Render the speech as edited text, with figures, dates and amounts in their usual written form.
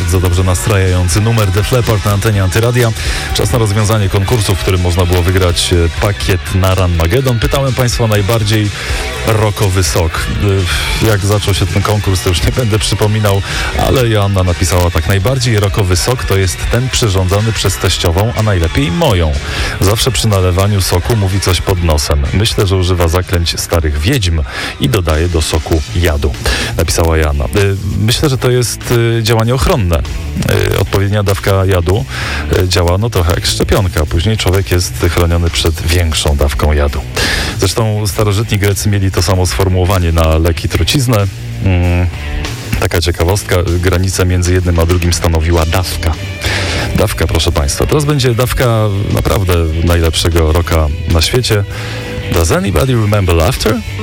Bardzo dobrze nastrajający numer Def Leppard na antenie Antyradia. Czas na rozwiązanie konkursu, w którym można było wygrać pakiet na Ranmagedon. Pytałem Państwa o najbardziej rockowy sok. Jak zaczął się ten konkurs, to już nie będę przypominał, ale Joanna napisała tak: najbardziej rockowy sok to jest ten przyrządzany przez teściową, a najlepiej moją. Zawsze przy nalewaniu soku mówi coś pod nosem. Myślę, że używa zaklęć starych wiedźm i dodaje do soku jadu. Napisała Joanna. Myślę, że to jest działanie ochronne. Odpowiednia dawka jadu działa trochę jak szczepionka. Później człowiek jest chroniony przed większą dawką jadu. Zresztą starożytni Grecy mieli to samo sformułowanie na leki truciznę. Taka ciekawostka, granicę między jednym a drugim stanowiła dawka. Dawka, proszę Państwa. Teraz będzie dawka naprawdę najlepszego rocka na świecie. Does anybody remember laughter?